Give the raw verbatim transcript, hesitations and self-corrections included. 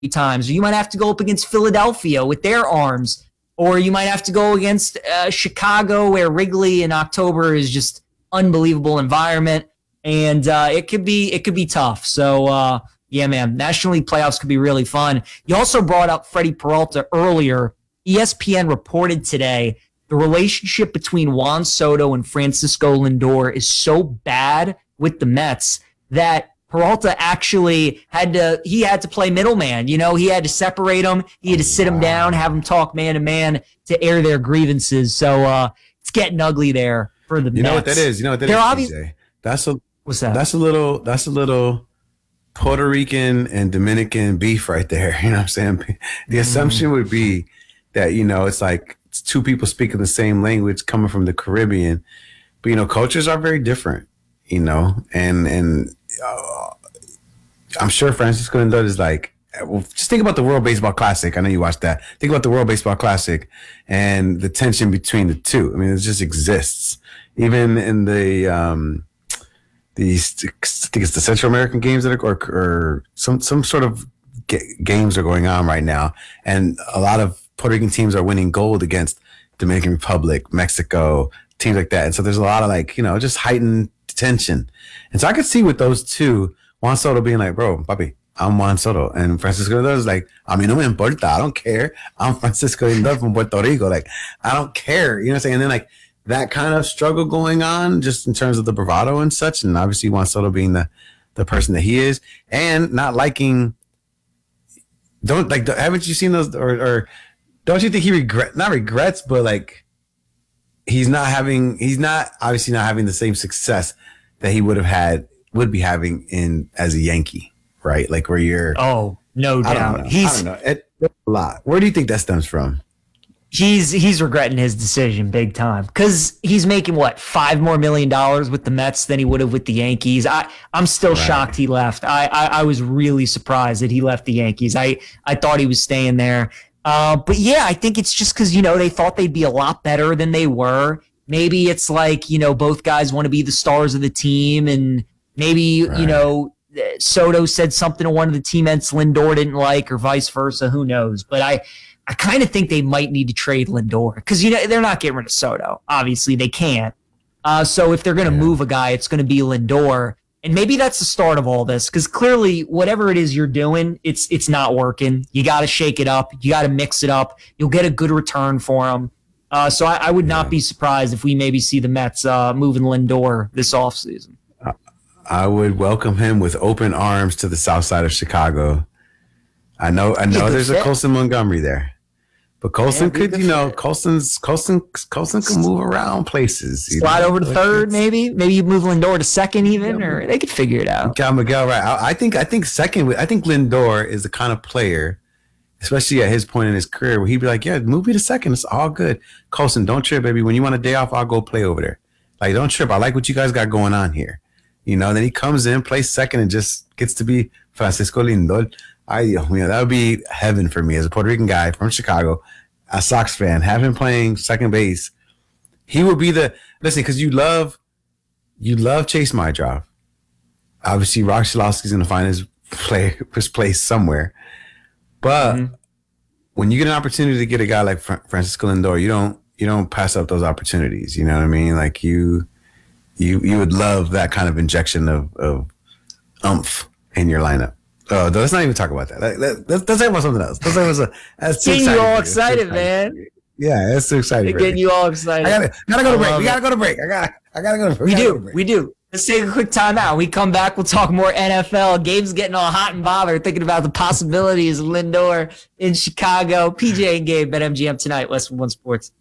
times, or you might have to go up against Philadelphia with their arms, or you might have to go against uh, Chicago, where Wrigley in October is just unbelievable environment, and uh, it could be it could be tough. So uh, yeah, man, National League playoffs could be really fun. You also brought up Freddie Peralta earlier. E S P N reported today the relationship between Juan Soto and Francisco Lindor is so bad with the Mets that Peralta actually had to, he had to play middleman. You know, he had to separate them. He had to sit them down, have them talk man to man to air their grievances. So uh, it's getting ugly there for the you Mets. You know what that is? You know what that They're is, obvi- That's a, What's that? That's a little, that's a little Puerto Rican and Dominican beef right there. You know what I'm saying? The assumption mm. would be that, you know, it's like it's two people speaking the same language coming from the Caribbean, but, you know, cultures are very different, you know, and, and, uh, I'm sure Francisco Lindor is like, well, just think about the World Baseball Classic. I know you watched that. Think about the World Baseball Classic and the tension between the two. I mean, it just exists. Even in the, um, these, I think it's the Central American games that are, or, or some, some sort of g- games are going on right now. And a lot of Puerto Rican teams are winning gold against Dominican Republic, Mexico, teams like that. And so there's a lot of like, you know, just heightened tension. And so I could see with those two, Juan Soto being like, bro, papi, I'm Juan Soto. And Francisco Lindor is like, a mí no me importa. I don't care. I'm Francisco Lindor from Puerto Rico. Like, I don't care. You know what I'm saying? And then like that kind of struggle going on just in terms of the bravado and such. And obviously Juan Soto being the, the person that he is and not liking, don't like, haven't you seen those or, or don't you think he regret, not regrets, but like he's not having, he's not obviously not having the same success that he would have had would be having in as a Yankee, right? Like where you're oh no doubt. I don't know. He's I don't know. It, it's a lot. Where do you think that stems from? He's he's regretting his decision big time because he's making what five more million dollars with the Mets than he would have with the Yankees. I I'm still right. shocked he left. I, I I was really surprised that he left the Yankees. I I thought he was staying there. Uh, but yeah, I think it's just because you know they thought they'd be a lot better than they were. Maybe it's like you know both guys want to be the stars of the team and. Maybe, right. you know, Soto said something to one of the teammates Lindor didn't like or vice versa. Who knows? But I, I kind of think they might need to trade Lindor because, you know, they're not getting rid of Soto. Obviously, they can't. Uh, so if they're going to yeah. move a guy, it's going to be Lindor. And maybe that's the start of all this because clearly whatever it is you're doing, it's it's not working. You got to shake it up. You got to mix it up. You'll get a good return for him. Uh, so I, I would yeah. not be surprised if we maybe see the Mets uh, moving Lindor this offseason. I would welcome him with open arms to the south side of Chicago. I know I know there's a Colson Montgomery there. But Colson yeah, could, you know, fit. Colson's Colson Colson can move around places. Slide know? over to like third, maybe. Maybe you move Lindor to second even, yeah, or they could figure it out. Got Miguel right. I, I think I think second I think Lindor is the kind of player, especially at his point in his career, where he'd be like, yeah, move me to second. It's all good. Colson, don't trip, baby. When you want a day off, I'll go play over there. Like, don't trip. I like what you guys got going on here. You know, then he comes in, plays second, and just gets to be Francisco Lindor. I, you know, that would be heaven for me as a Puerto Rican guy from Chicago, a Sox fan. Have him playing second base. He would be the listen because you love, you love Chase Mydrop. Obviously, Rock Shalowski's going to find his play his place somewhere. But mm-hmm. when you get an opportunity to get a guy like Fra- Francisco Lindor, you don't you don't pass up those opportunities. You know what I mean? Like you. You you would love that kind of injection of, of umph in your lineup. Oh, let's not even talk about that. Let, let, let's, let's talk about something else. Let's talk about some, that's too getting you all excited, man. Yeah, that's too exciting. Getting you all excited. I gotta, gotta go to break. We gotta go to break. I gotta, I gotta go to break. We, we do. break. We do. Let's take a quick time out. We come back. We'll talk more N F L. Gabe's getting all hot and bothered thinking about the possibilities of Lindor in Chicago. P J and Gabe, BetMGM tonight, Westwood One Sports.